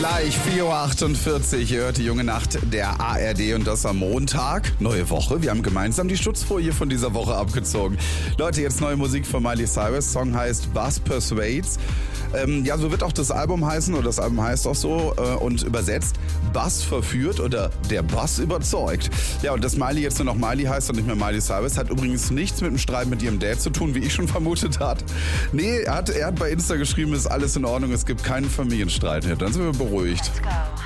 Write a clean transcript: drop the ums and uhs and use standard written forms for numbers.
Gleich 4.48 Uhr, ihr hört die junge Nacht der ARD und das am Montag. Neue Woche, wir haben gemeinsam die Schutzfolie von dieser Woche abgezogen. Leute, jetzt neue Musik von Miley Cyrus, Song heißt Bass Persuades. Ja, so wird auch das Album heißen, oder das Album heißt auch so und übersetzt Bass verführt oder der Bass überzeugt. Ja, und dass Miley jetzt nur noch Miley heißt und nicht mehr Miley Cyrus, hat übrigens nichts mit dem Streit mit ihrem Dad zu tun, wie ich schon vermutet hatte. Nee, er hat bei Insta geschrieben, ist alles in Ordnung, es gibt keinen Familienstreit. Ja, dann sind wir beruhigt. Let's go.